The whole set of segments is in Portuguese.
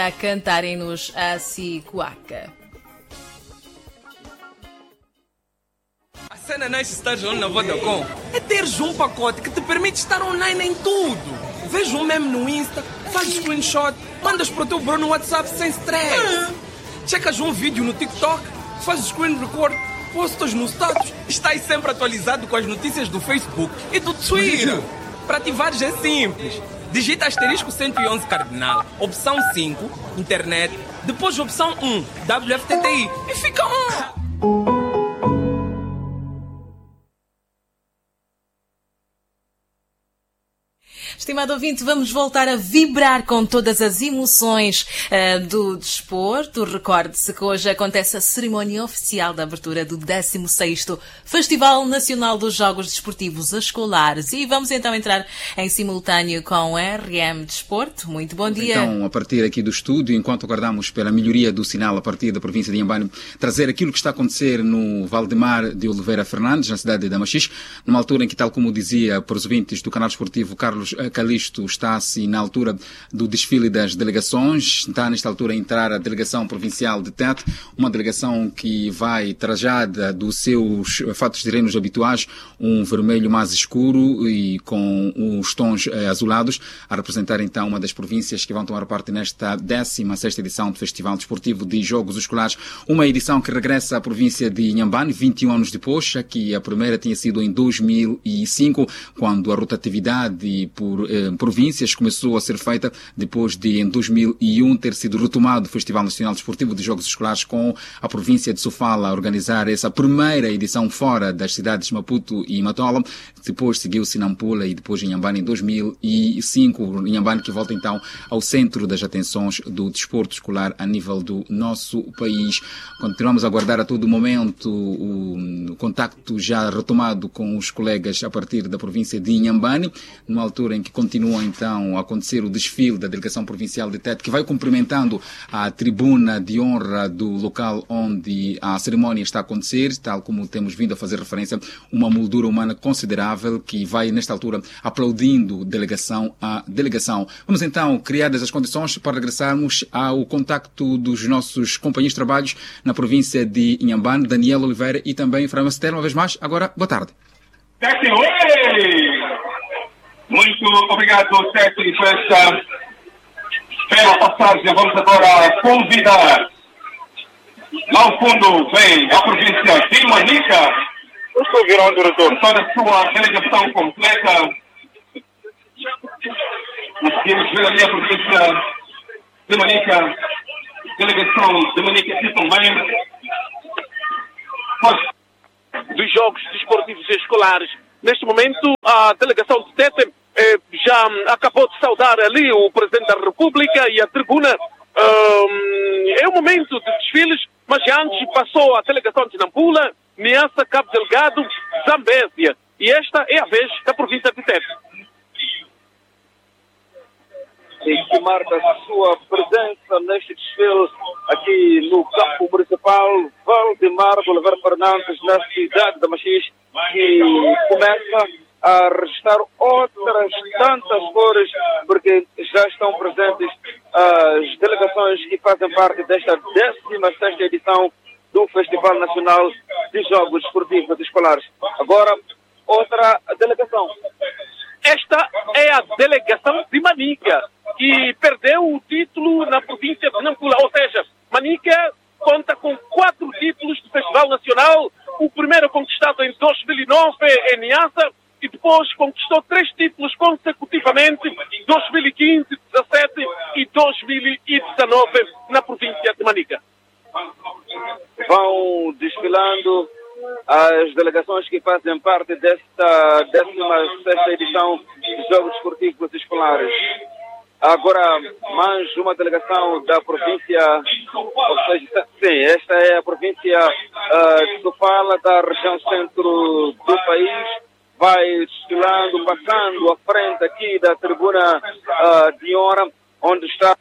a cantarem-nos a Cicuaca. A cena nice estar online na Vodacom é teres um pacote que te permite estar online em tudo. Veja um meme no Insta, faz screenshot, mandas para o teu bro no WhatsApp sem stress. Checas um vídeo no TikTok, fazes screen record, postas no status, estás sempre atualizado com as notícias do Facebook e do Twitter. Para ativares é simples. Digita asterisco 111 cardinal, opção 5, internet, depois opção 1, WFTTI e fica on. Estimado ouvinte, vamos voltar a vibrar com todas as emoções do desporto. Recorde-se que hoje acontece a cerimónia oficial da abertura do 16º Festival Nacional dos Jogos Desportivos Escolares. E vamos então entrar em simultâneo com a RM Desporto. Muito bom dia. Então, a partir aqui do estúdio, enquanto aguardamos pela melhoria do sinal a partir da província de Inhambane, trazer aquilo que está a acontecer no Valdemar de Oliveira Fernandes, na cidade de Damaxis, numa altura em que, tal como dizia para os ouvintes do canal desportivo, Carlos Calisto, está-se na altura do desfile das delegações. Está nesta altura a entrar a delegação provincial de Tete, uma delegação que vai trajada dos seus fatos de reinos habituais, um vermelho mais escuro e com os tons azulados, a representar então uma das províncias que vão tomar parte nesta 16ª edição do Festival Desportivo de Jogos Escolares, uma edição que regressa à província de Inhambane 21 anos depois, já que a primeira tinha sido em 2005, quando a rotatividade por províncias começou a ser feita depois de, em 2001, ter sido retomado o Festival Nacional Desportivo de Jogos Escolares, com a província de Sofala a organizar essa primeira edição fora das cidades de Maputo e Matola. Depois seguiu-se Nampula e depois Inhambane em 2005. Inhambane que volta então ao centro das atenções do desporto escolar a nível do nosso país. Continuamos a aguardar a todo momento o contacto já retomado com os colegas a partir da província de Inhambane, numa altura em que continua então a acontecer o desfile da delegação provincial de Tete, que vai cumprimentando a tribuna de honra do local onde a cerimónia está a acontecer, tal como temos vindo a fazer referência, uma moldura humana considerável que vai nesta altura aplaudindo delegação a delegação. Vamos então, criadas as condições para regressarmos ao contacto dos nossos companheiros de trabalhos na província de Inhambane, Daniel Oliveira e também Fran Maceter, uma vez mais. Agora, boa tarde. Muito obrigado, Tete, por esta bela passagem. Vamos agora convidar. Lá ao fundo vem a província de Manica. Eu estou virando, doutor. Para a sua delegação completa. Conseguimos ver ali a província de Manica. Delegação de Manica aqui também. Dos Jogos Desportivos Escolares. Neste momento, a delegação de Tete já acabou de saudar ali o Presidente da República e a tribuna. É o momento de desfiles, mas antes passou a delegação de Nampula, Niassa, Cabo Delgado, Zambésia. E esta é a vez da província de Tete. E que marca a sua presença neste desfile aqui no campo municipal Valdemar de Oliveira Fernandes, na cidade de Damaxis, que começa a registrar outras tantas cores, porque já estão presentes as delegações que fazem parte desta 16ª edição do Festival Nacional de Jogos Desportivos Escolares. Agora, outra delegação. Esta é a delegação de Manica, que perdeu o título na província de Nampula. Ou seja, Manica conta com 4 títulos do Festival Nacional. O primeiro conquistado em 2009 em Niassa, e depois conquistou 3 títulos consecutivamente, 2015, 2017 e 2019 na província de Manica. Vão desfilando as delegações que fazem parte desta 16ª edição dos Jogos Desportivos Escolares. Agora, mais uma delegação da província, ou seja, sim, esta é a província de Sofala, da região centro do país. Vai desfilando, passando à frente aqui da tribuna de honra, onde está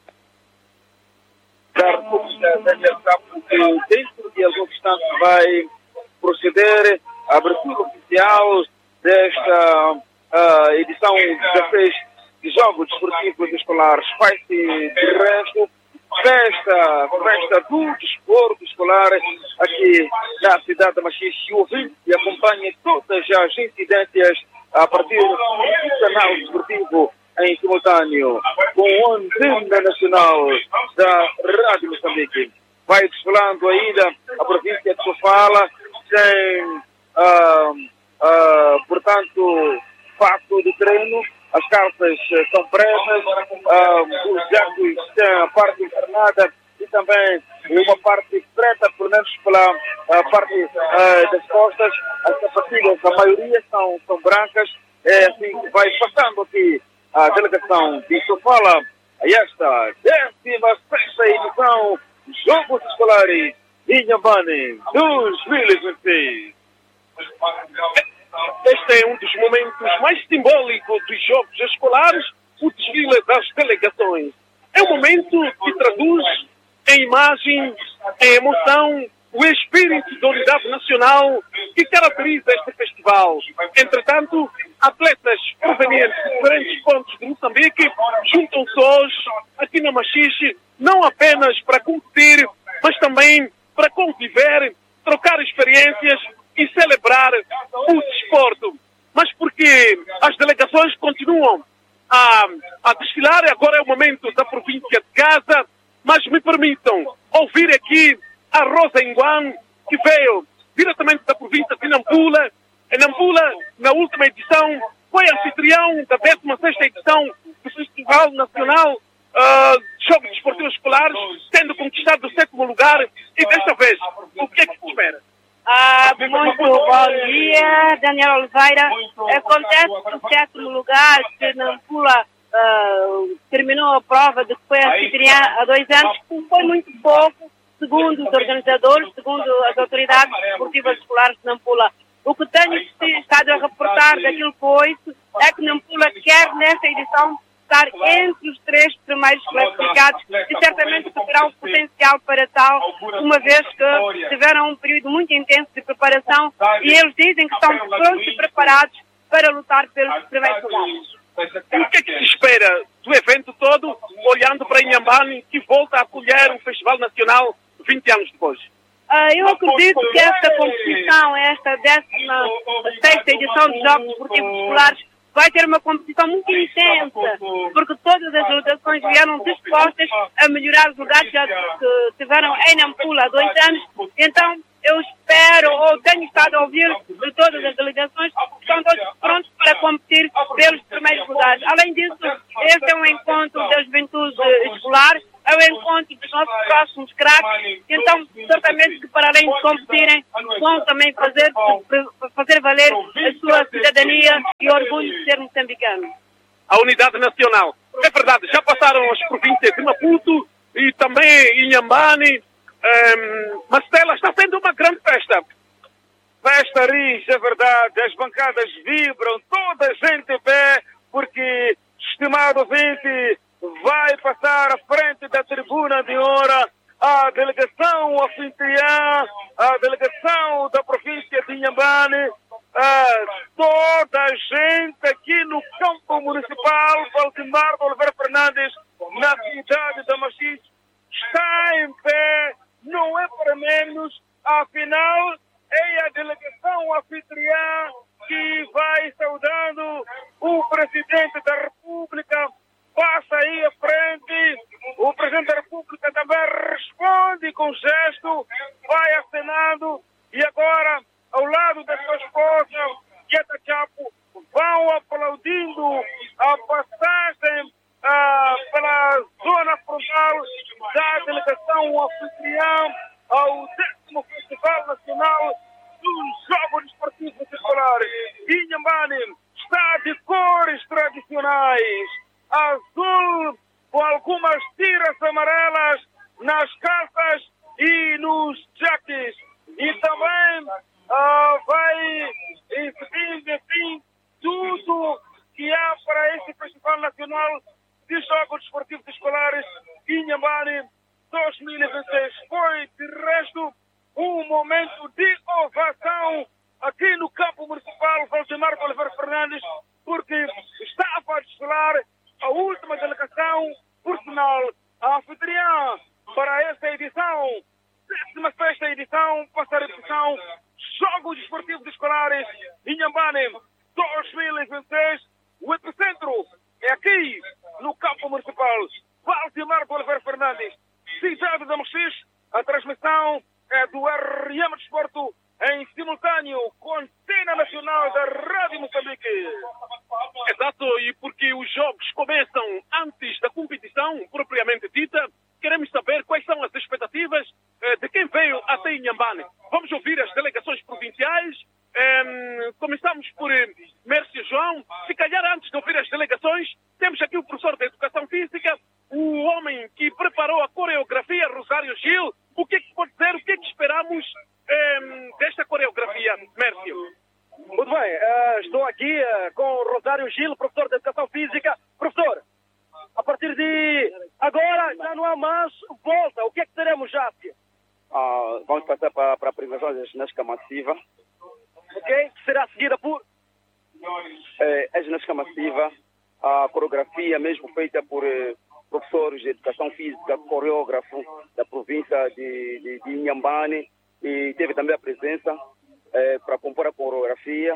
a República que dentro de alguns instantes vai proceder à abertura oficial desta edição 16 de Jogos Desportivos Escolares. Vai-se, de resto, festa do desporto escolar aqui na cidade de Machixe. E acompanha todas as incidências a partir do canal desportivo em simultâneo com o Antena Nacional da Rádio Moçambique. Vai desfilando ainda a província de Sofala, sem, portanto, fato de treino. As calças são pretas, os jacos têm a parte encarnada e também uma parte preta, pelo menos pela parte das costas. As sapatilhas, a maioria são brancas. É assim que vai passando aqui a delegação de Sofala a esta 16ª edição dos Jogos Escolares Inhambane 2026. Este é um dos momentos mais simbólicos dos Jogos Escolares, o desfile das delegações. É um momento que traduz em imagem, em emoção, o espírito de unidade nacional que caracteriza este festival. Entretanto, atletas provenientes de diferentes pontos de Moçambique juntam-se hoje aqui na Machixe, não apenas para competir, mas também para conviver, trocar experiências e celebrar o desporto. Mas porque as delegações continuam a desfilar, agora é o momento da província de Gaza, mas me permitam ouvir aqui a Rosa Inguan, que veio diretamente da província de Nampula. Em Nampula, na última edição, foi anfitrião da 16ª edição do Festival Nacional de Jogos Desportivos Escolares, tendo conquistado o 7º lugar. E desta vez, o que é que se espera? Muito bom dia, Daniel Oliveira. Acontece o 7º lugar que Nampula terminou a prova de que foi anfitriã há 2 anos, foi muito pouco, segundo os organizadores, segundo as autoridades esportivas escolares de Nampula. O que tenho estado a reportar daquilo que ouço é que Nampula quer, nesta edição, estar entre os 3 primeiros classificados e certamente que terá um potencial para tal, uma vez que tiveram um período muito intenso de preparação e eles dizem que estão prontos e preparados para lutar pelos primeiros lugares. O que é que se espera do evento todo, olhando para Inhambane, que volta a acolher um festival nacional 20 anos depois? Eu acredito que esta competição, esta 16ª edição dos Jogos Desportivos Escolares, vai ter uma competição muito intensa, porque todas as delegações vieram dispostas a melhorar os lugares que tiveram em Nampula há 2 anos. Então, eu espero, ou tenho estado a ouvir de todas as delegações, que estão todos prontos para competir pelos primeiros lugares. Além disso, este é um encontro da juventude escolar, é um encontro dos nossos próximos craques. Então, certamente que para além de competirem, vão também fazer valer a sua cidadania e orgulho de ser moçambicano. A unidade nacional. É verdade, já passaram as províncias de Maputo e também Inhambane. Mastela, está sendo uma grande festa. Festa rija, é verdade, as bancadas vibram, toda a gente vê, porque, estimado ouvinte, vai passar à frente da tribuna de honra a delegação anfitriã, a delegação da província de Inhambane, toda a gente aqui no campo municipal Valdemar de Oliveira Fernandes, na cidade da Machixe, está em pé, não é para menos, afinal é a delegação anfitriã que vai saudando o presidente da República, passa aí à frente, o presidente da República também responde com gesto, vai acenando e agora, ao lado da sua esposa, Quieta Chapo, vão aplaudindo a passagem pela zona frontal da delegação anfitriã ao 10º Festival Nacional dos Jogos Desportivos Escolares. Inhambane está de cores tradicionais, azul com algumas tiras amarelas nas calças e nos jaques. E também vai exibindo, enfim, tudo que há para este Festival Nacional de Jogos Desportivos Escolares Inhambane 2026. Foi, de resto, um momento de ovação aqui no campo municipal Valdemar de Oliveira Fernandes, porque estava a desfilar a última delegação personal, a anfitriã para esta edição, 16ª edição, passa a repetição, Jogos Esportivos Escolares Inhambane 2026. O epicentro é aqui, no campo municipal Valdemar de Oliveira Fernandes, cidade da Mochis. A transmissão é do RM Desporto em simultâneo com a Antena Nacional da Rádio Moçambique. Exato, e porque os jogos começam antes da competição propriamente dita, queremos saber quais são as expectativas de quem veio até Inhambane. Vamos ouvir as delegações provinciais. Começamos por Mércio João. Se calhar antes de ouvir as delegações, temos aqui o professor de Educação Física, o homem que preparou a coreografia, Rosário Gil. O que é que pode dizer, o que é que esperamos desta coreografia, Mércio? Muito bem, estou aqui com o Rosário Gil, professor de Educação Física. Professor, a partir de agora já não há mais volta. O que é que teremos já? Vamos passar para a apresentação da ginástica massiva. Ok, que será seguida por? A ginástica massiva, a coreografia mesmo feita por professores de Educação Física, coreógrafo da província de Inhambane, e teve também a presença para compor a coreografia,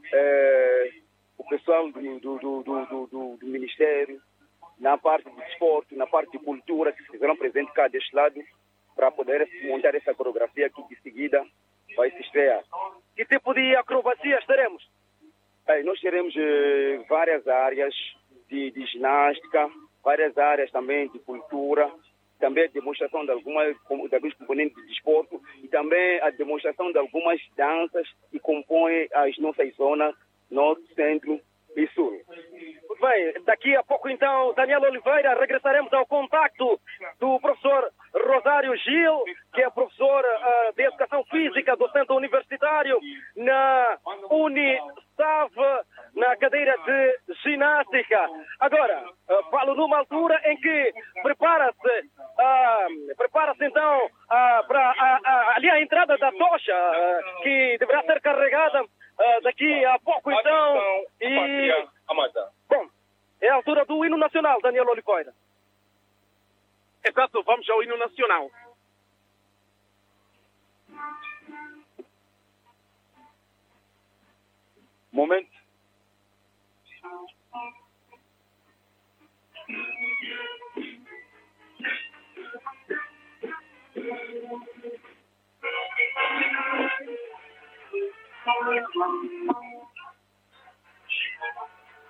o pessoal do Ministério, na parte de desporto, na parte de cultura, que se fizeram presente cá deste lado, para poder montar essa coreografia que de seguida vai se estrear. Que tipo de acrobacias teremos? Nós teremos várias áreas de ginástica, várias áreas também de cultura, também a demonstração de alguns componentes de desporto e também a demonstração de algumas danças que compõem as nossas zonas norte, centro e sul. Muito bem, daqui a pouco então, Daniel Oliveira, regressaremos ao contacto do professor Rosário Gil, que é professor de Educação Física, docente universitário na Unisav, na cadeira de ginástica. Agora, falo numa altura em que prepara-se então para ali a entrada da tocha, que deverá ser carregada daqui a pouco então. E, bom, é a altura do hino nacional, Daniel Oliveira. Exato, vamos ao hino nacional. Momento.